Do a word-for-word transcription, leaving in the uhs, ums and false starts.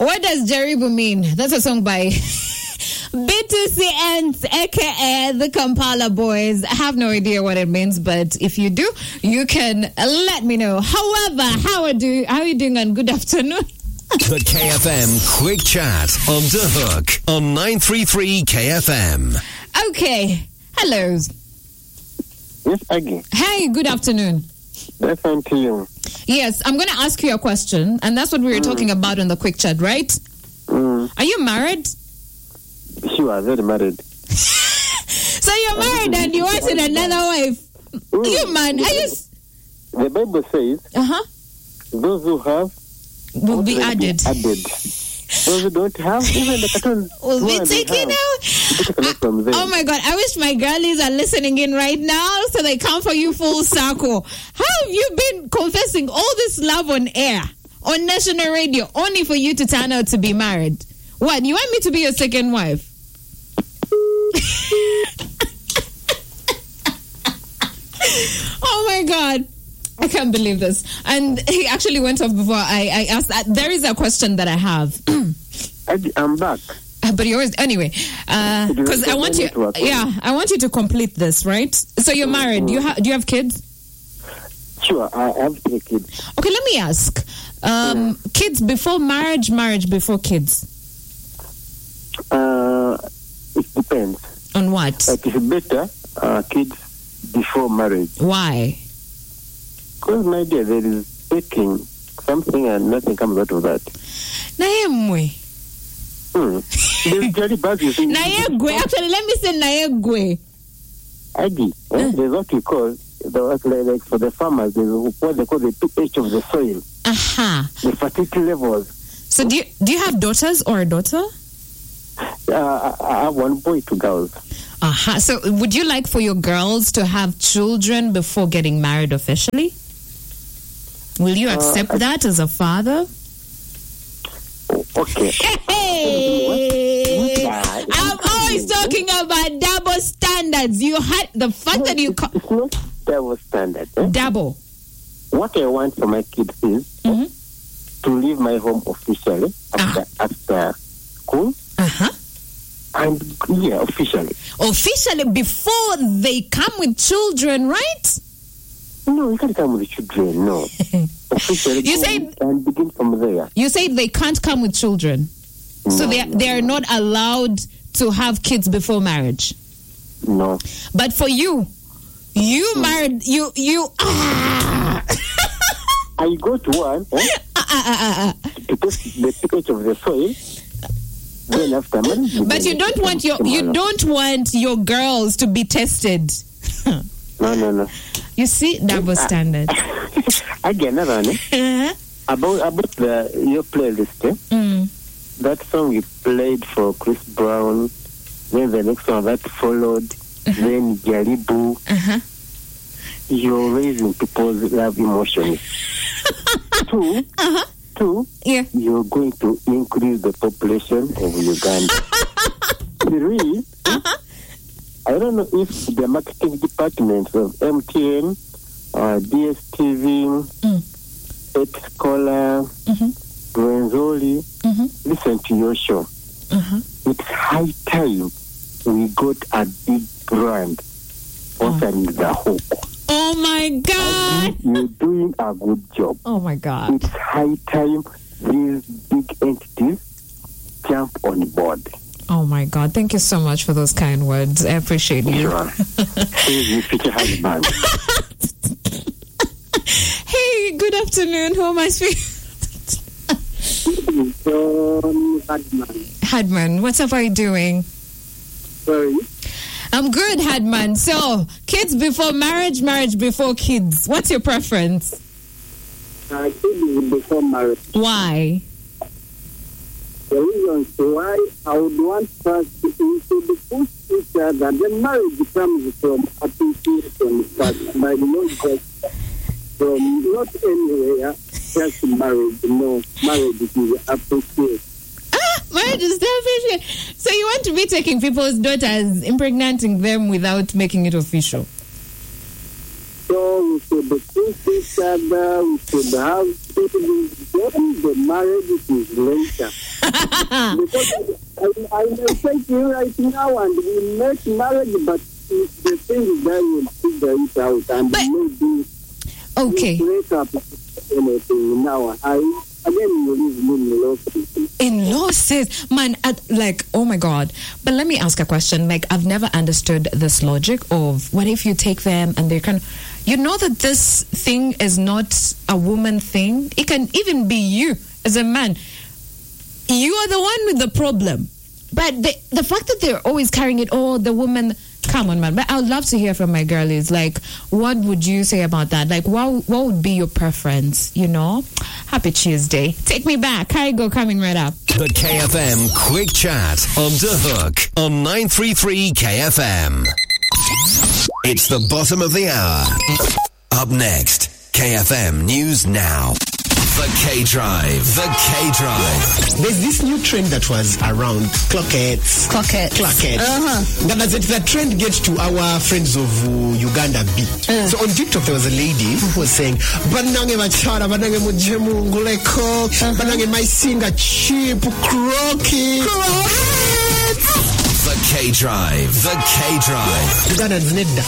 What does Jaribu mean? That's a song by B two C Ants, aka the Kampala Boys. I have no idea what it means, but if you do, you can let me know. However, how are you? How are you doing? And good afternoon. The K F M Quick Chat on The Hook on nine three three K F M. Okay. Hello. Yes, Aggie. Hey, good afternoon. That's on to you. Yes, I'm going to ask you a question, and that's what we were mm. talking about on the Quick Chat, right? Mm. Are you married? Sure, very married. So you're married and you wanted another wife? Mm. You man, are you... The Bible says, uh-huh. those who have will be added. added. Those who don't have, even the cartoons will be taken out. From them. Oh my God, I wish my girlies are listening in right now so they come for you full circle. How have you been confessing all this love on air, on national radio, only for you to turn out to be married? What, you want me to be your second wife? Oh my God. I can't believe this. And he actually went off before I, I asked that. There is a question that I have. I'm back. Uh, but yours, anyway, because uh, I want you, yeah, I want you to complete this, right? So you're married. Do you, ha- do you have kids? Sure, I have three kids. Okay, let me ask. Um, mm. Kids before marriage, marriage before kids? Uh, it depends. On what? Like it's better, uh, kids before marriage. Why? Because, my dear, there is taking something and nothing comes out of that. Naemwe. Hmm. There's bad you think. Naegwe. Actually, let me say Naegwe. Aggie, eh? uh. There's what we call, the, like, like for the farmers, there's what they call the pH of the soil. Aha. Uh-huh. The fertility levels. So do you, do you have daughters or a daughter? Uh, I have one boy, two girls. Aha. Uh-huh. So would you like for your girls to have children before getting married officially? Will you accept uh, I, that as a father? Okay. Hey! I'm always talking about double standards. You had the fact no, that you... Co- it's not double standards. Eh? Double. What I want for my kids is mm-hmm. to leave my home officially after, uh-huh. after school. Uh-huh. And, yeah, officially. Officially, before they come with children, right? No, you can't come with children, no. Officially, you say and begin from there. You say they can't come with children, no, so they are, no, they are no. not allowed to have kids before marriage. No. But for you, you mm. married you you. Ah. I go to one eh? ah, ah, ah, ah. to test the pH of the soil. Then after marriage, but you don't want your you don't want your girls to be tested. No, no, no. You see, double standard. Again, another one. Eh? Uh-huh. About about the your playlist. Eh? Mm. That song you played for Chris Brown. Then the next one that followed. Uh-huh. Then Jaribu. Uh-huh. You're raising people's love emotions. Two. Uh-huh. Two. Yeah. You're going to increase the population of Uganda. Three. Uh-huh. I don't know if the marketing departments of M T N, uh, D S T V, mm. X-Scholar, mm-hmm. Renzoli, mm-hmm. listen to your show. Uh-huh. It's high time we got a big brand sponsoring oh. the Hook. Oh my God! You're doing a good job. Oh my God! It's high time these big entities jump on board. Oh my God, thank you so much for those kind words. I appreciate you. Sure. Hey, future husband. Hey, good afternoon. Who am I speaking? um, Hadman. Hadman, what's up? Are you doing? Sorry. I'm good, Hadman. So, kids before marriage, marriage before kids. What's your preference? Uh, kids before marriage. Why? The reasons why I would want us to push each other. The marriage comes from appreciation, but by no just from not anywhere, just marriage. No, marriage is appreciation. Ah, marriage is appreciation. So you want to be taking people's daughters, impregnating them without making it official? So we should push each other. We should have children. Then the marriage is later. Because I, I may take you right now and we make marriage, but if the thing is that we'll figure it out and but, maybe okay. break up anything now. I again you live in losses. In losses, man. At, like, oh my God. But let me ask a question. Like, I've never understood this logic of what if you take them and they can. You know that this thing is not a woman thing. It can even be you as a man. You are the one with the problem. But the the fact that they're always carrying it, oh, the woman, come on, man. But I would love to hear from my girlies. Like, what would you say about that? Like, what, what would be your preference, you know? Happy Tuesday. Take me back. Karigo coming right up. The K F M Quick Chat on The Hook on nine thirty-three K F M. It's the bottom of the hour. Up next, K F M News Now. The K-Drive. The K-Drive. There's this new trend that was around, clockets. Clockets. Clockets. Uh-huh. Now, does the trend get to our friends of uh, Uganda B? Uh. So on TikTok, there was a lady who was saying, Banange machara, banange mujemu nguleko, banange maisinga cheap, crocky. The K-Drive. The K-Drive. Uganda nedda.